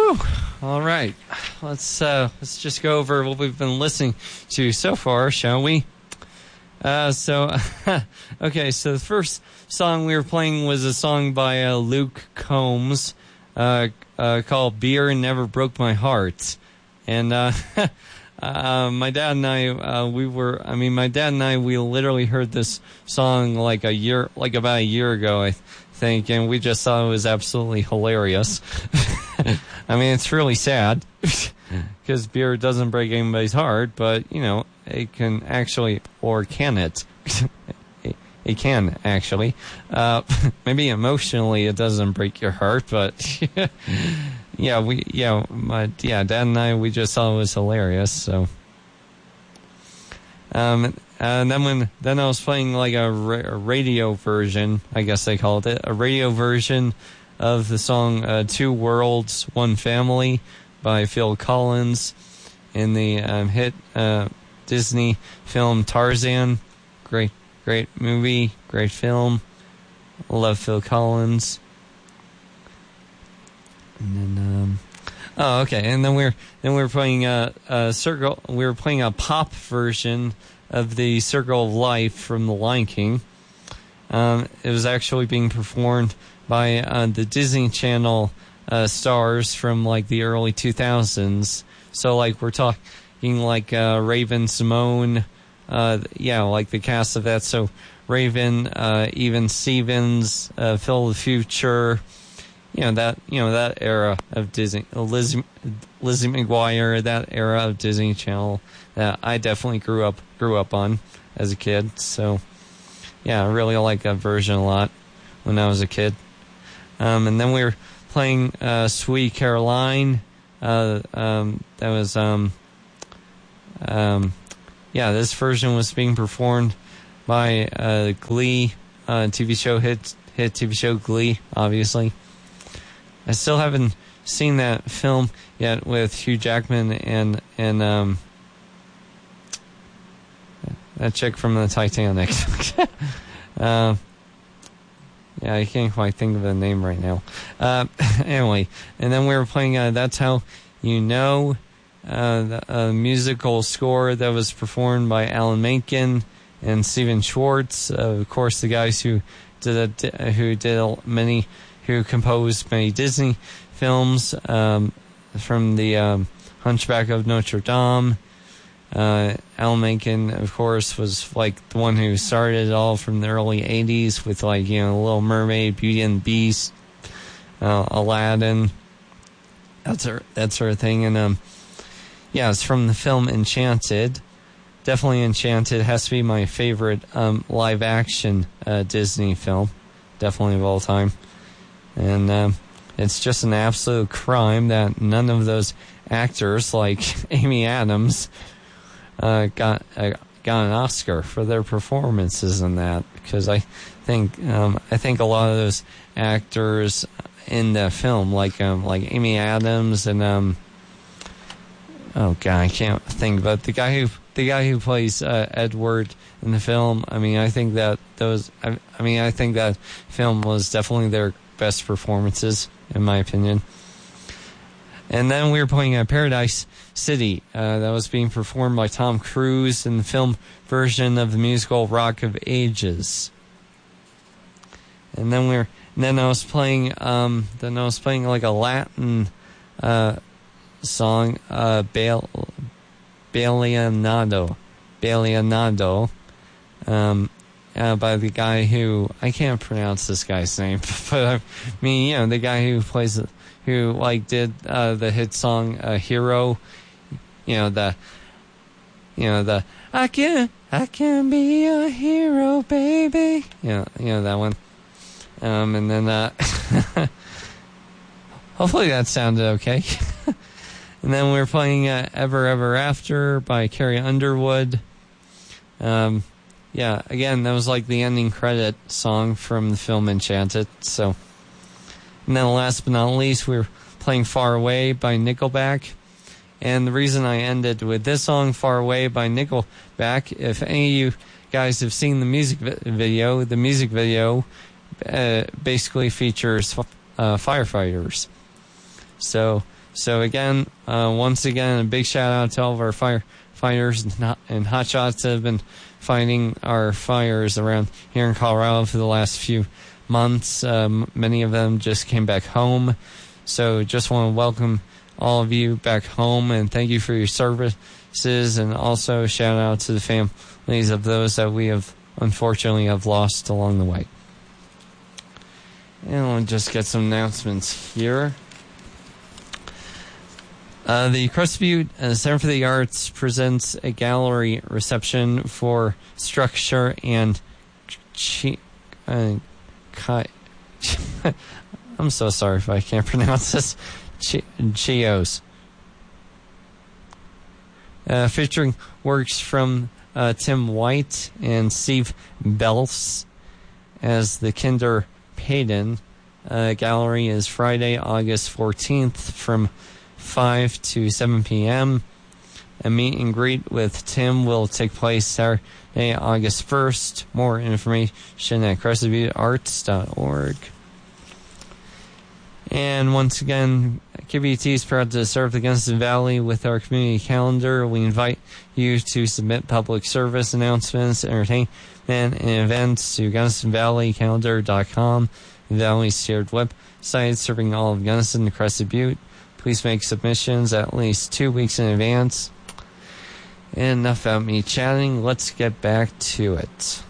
Whew. All right. Let's just go over what we've been listening to so far, shall we? Okay, so the first song we were playing was a song by Luke Combs called Beer Never Broke My Heart. And my dad and I, we literally heard this song about a year ago, I think, and we just thought it was absolutely hilarious. I mean, it's really sad because beer doesn't break anybody's heart, but, it can actually, or can it? It can, actually. Maybe emotionally it doesn't break your heart, but Dad and I, we just thought it was hilarious, so. And then I was playing like a radio version, I guess they called it, a radio version of the song Two Worlds, One Family by Phil Collins in the hit Disney film Tarzan. Great movie, great film. Love Phil Collins. And then and then we're playing a circle. We were playing a pop version of the Circle of Life from The Lion King. It was actually being performed by the Disney Channel stars from like the early 2000s. So like we're talking like Raven Simone, like the cast of that. So Raven, Even Stevens, Phil the Future, that era of Disney, Lizzie McGuire, that era of Disney Channel that I definitely grew up on as a kid. So yeah, I really like that version a lot when I was a kid. And then we were playing Sweet Caroline. That was this version was being performed by Glee, TV show hit TV show Glee, obviously. I still haven't seen that film yet with Hugh Jackman and that chick from the Titanic. I can't quite think of the name right now. Anyway, and then we were playing That's How You Know, the musical score that was performed by Alan Menken and Stephen Schwartz, of course, the guys who composed many Disney films, from the Hunchback of Notre Dame. Alan Menken, of course, was like the one who started it all from the early 80s with Little Mermaid, Beauty and the Beast, Aladdin, that sort of thing. And it's from the film Enchanted. Definitely Enchanted has to be my favorite live action Disney film, definitely of all time. And it's just an absolute crime that none of those actors like Amy Adams got an Oscar for their performances in that, because I think a lot of those actors in the film, like Amy Adams and I can't think, but the guy who plays Edward in the film. I think that film was definitely their best performances, in my opinion. And then we were playing Paradise City, that was being performed by Tom Cruise in the film version of the musical Rock of Ages. And then I was playing like a Latin song, Baleanado, by the guy who, I can't pronounce this guy's name, but the guy who did the hit song Hero, the I can be a hero, baby, that one. And then hopefully that sounded okay. And then we were playing Ever Ever After by Carrie Underwood. Again, that was like the ending credit song from the film Enchanted. So, and then last but not least, we were playing Far Away by Nickelback. And the reason I ended with this song, Far Away by Nickelback, if any of you guys have seen the music video basically features firefighters. So So again, once again, a big shout out to all of our firefighters and hotshots that have been fighting our fires around here in Colorado for the last few months. Many of them just came back home. So just want to welcome all of you back home and thank you for your services, and also shout out to the families of those that we have unfortunately lost along the way. And we'll just get some announcements here. The Crested Butte Center for the Arts presents a gallery reception for Structure and I'm so sorry if I can't pronounce this. Chios. Featuring works from Tim White and Steve Belfs as the Kinder Payton. Gallery is Friday, August 14th from 5 to 7 p.m. A meet and greet with Tim will take place Saturday, August 1st. More information at crescentbuttearts.org. And once again, KBT is proud to serve the Gunnison Valley with our community calendar. We invite you to submit public service announcements, entertainment, and events to GunnisonValleyCalendar.com, the Valley's shared website serving all of Gunnison and Crested Butte. Please make submissions at least 2 weeks in advance. And enough about me chatting. Let's get back to it.